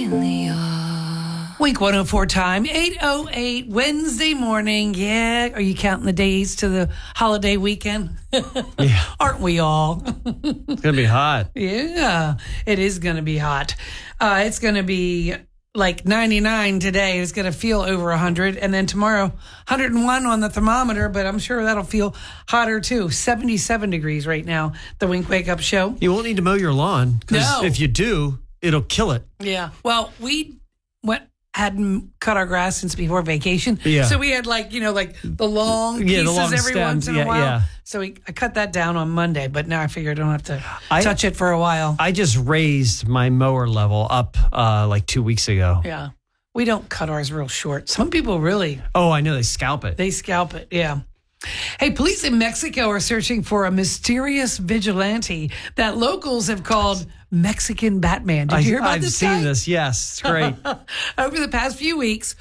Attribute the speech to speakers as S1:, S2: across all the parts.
S1: really are.
S2: Wink 104 time, 8:08 Wednesday morning. Yeah, are you counting the days to the holiday weekend?
S3: Yeah.
S2: Aren't we all?
S3: It's going to be hot.
S2: Yeah, it is going to be hot. It's going to be like 99 today. It's going to feel over 100. And then tomorrow, 101 on the thermometer, but I'm sure that'll feel hotter too. 77 degrees right now, the Wink Wake Up Show.
S3: You won't need to mow your lawn because
S2: No.
S3: if you do, it'll kill it.
S2: Yeah. Well, we hadn't cut our grass since before vacation.
S3: Yeah.
S2: So we had like the long pieces
S3: the long
S2: every
S3: stems.
S2: once in a while.
S3: Yeah.
S2: So I cut that down on Monday, but now I figure I don't have to
S3: I-
S2: touch it for a while.
S3: I just raised my mower level up like 2 weeks ago.
S2: Yeah. We don't cut ours real short. Some people really,
S3: Oh, I know. They scalp it.
S2: they scalp it. Yeah. Hey, police in Mexico are searching for a mysterious vigilante that locals have called Mexican Batman. Did you hear about
S3: I've
S2: this
S3: seen
S2: guy?
S3: this. Yes. It's great.
S2: Over the past few weeks,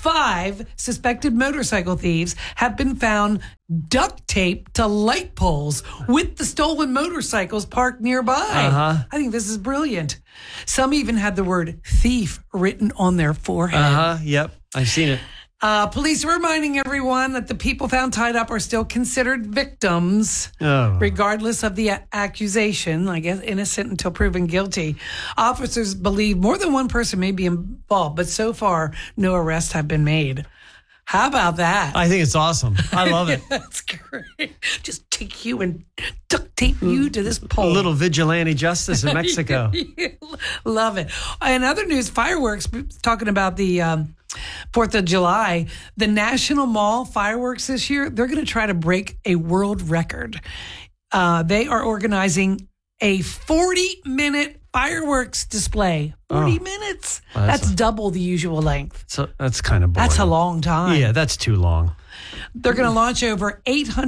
S2: 5 suspected motorcycle thieves have been found duct taped to light poles with the stolen motorcycles parked nearby.
S3: Uh-huh.
S2: I think this is brilliant. Some even had the word thief written on their forehead.
S3: Uh-huh. Yep. I've seen it.
S2: Police are reminding everyone that the people found tied up are still considered victims,
S3: Oh.
S2: regardless of the accusation. I guess innocent until proven guilty. Officers believe more than one person may be involved, but so far, no arrests have been made. How about that?
S3: I think it's awesome. I love it.
S2: That's great. Just take you and duct tape you to this
S3: A
S2: pole.
S3: little vigilante justice in Mexico.
S2: Love it. In other news, fireworks, talking about the 4th of July, the National Mall fireworks this year, they're going to try to break a world record. They are organizing a 40-minute fireworks display. 40 minutes.
S3: Well,
S2: That's double the usual length.
S3: So that's kind of boring.
S2: That's a long time.
S3: Yeah, that's too long.
S2: They're going to launch over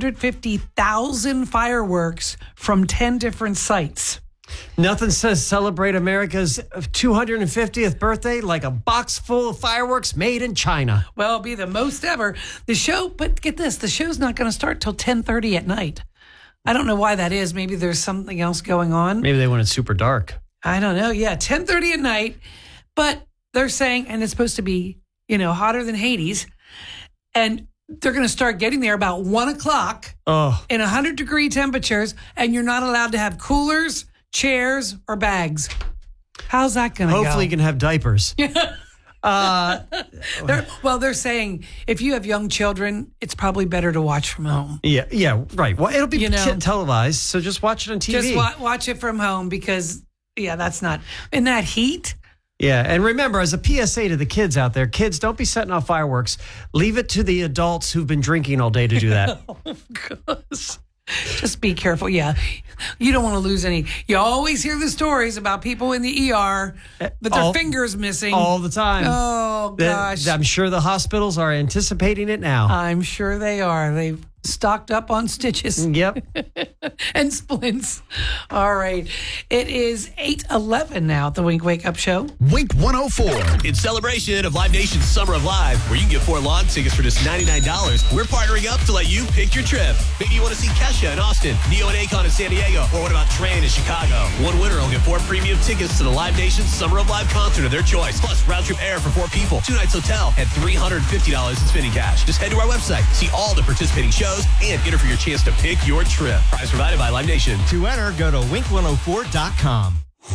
S2: 850,000 fireworks from 10 different sites.
S3: Nothing says celebrate America's 250th birthday like a box full of fireworks made in China.
S2: Well, it'll be the most ever. The show, but get this, the show's not going to start till 10:30 at night. I don't know why that is. Maybe there's something else going on.
S3: Maybe they want it super dark.
S2: I don't know. Yeah, 10:30 at night. But they're saying, and it's supposed to be, hotter than Hades. And they're going to start getting there about 1 o'clock
S3: Oh,
S2: in 100-degree temperatures, and you're not allowed to have coolers, chairs, or bags. How's that going to go?
S3: hopefully you can have diapers.
S2: They're saying if you have young children, it's probably better to watch from home.
S3: Yeah, right. Well, it'll be televised, so just watch it on TV.
S2: Just watch it from home because, that's not in that heat.
S3: Yeah, and remember, as a PSA to the kids out there, kids, don't be setting off fireworks. Leave it to the adults who've been drinking all day to do that.
S2: Oh, gosh. Just be careful. Yeah. You don't want to lose any. You always hear the stories about people in the ER with their fingers missing.
S3: All the time.
S2: Oh, gosh.
S3: I'm sure the hospitals are anticipating it now.
S2: I'm sure they are. They've stocked up on stitches.
S3: Yep.
S2: And splints. All right. It is 8:11 now at the Wink Wake Up Show.
S4: Wink 104.
S5: In celebration of Live Nation's Summer of Live, where you can get 4 lawn tickets for just $99, we're partnering up to let you pick your trip. Maybe you want to see Kesha in Austin, Neo and Akon in San Diego, or what about Train in Chicago? One winner will get 4 premium tickets to the Live Nation's Summer of Live concert of their choice, plus round-trip air for 4 people, 2 nights hotel, and $350 in spending cash. Just head to our website, see all the participating shows, and enter for your chance to pick your trip. Prize provided by Live Nation.
S4: To enter, go to wink104.com.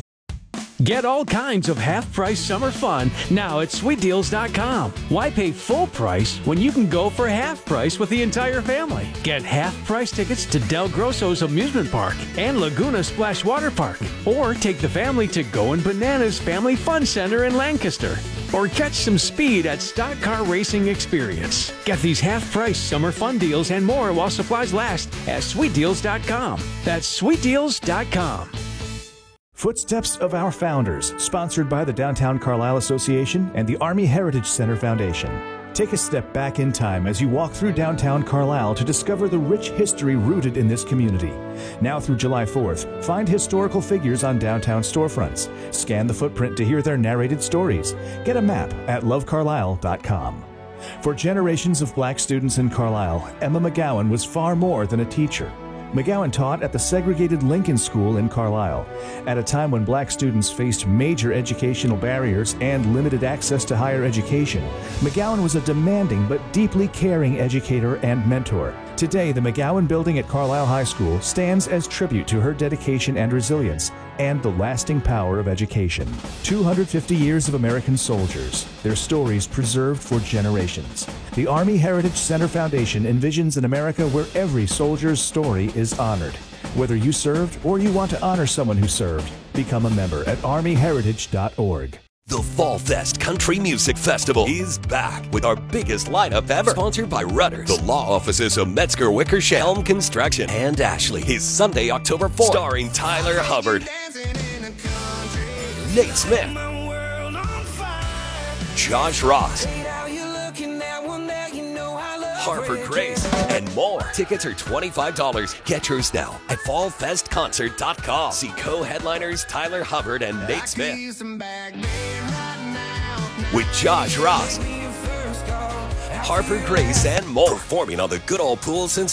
S6: Get all kinds of half-price summer fun now at sweetdeals.com. Why pay full price when you can go for half price with the entire family? Get half-price tickets to Del Grosso's Amusement Park and Laguna Splash Water Park. Or take the family to Goin' Bananas Family Fun Center in Lancaster. Or catch some speed at Stock Car Racing Experience. Get these half-price summer fun deals and more while supplies last at sweetdeals.com. That's sweetdeals.com.
S7: Footsteps of Our Founders, sponsored by the Downtown Carlisle Association and the Army Heritage Center Foundation. Take a step back in time as you walk through downtown Carlisle to discover the rich history rooted in this community. Now through July 4th, find historical figures on downtown storefronts. Scan the footprint to hear their narrated stories. Get a map at lovecarlisle.com. For generations of black students in Carlisle, Emma McGowan was far more than a teacher. McGowan taught at the segregated Lincoln School in Carlisle. At a time when black students faced major educational barriers and limited access to higher education, McGowan was a demanding but deeply caring educator and mentor. Today, the McGowan Building at Carlisle High School stands as tribute to her dedication and resilience and the lasting power of education. 250 years of American soldiers, their stories preserved for generations. The Army Heritage Center Foundation envisions an America where every soldier's story is honored. Whether you served or you want to honor someone who served, become a member at armyheritage.org.
S8: The Fall Fest Country Music Festival is back with our biggest lineup ever. Sponsored by Rudders, the law offices of Metzger Wickersham, Helm Construction, and Ashley. Is Sunday, October 4th. Starring Tyler Hubbard, Nate Smith, Josh Ross, Harper Grace, and more. Tickets are $25. Get yours now at fallfestconcert.com. See co-headliners Tyler Hubbard and Nate Smith. With Josh Ross, Harper Grace, and more. Performing on the Good Old Pool since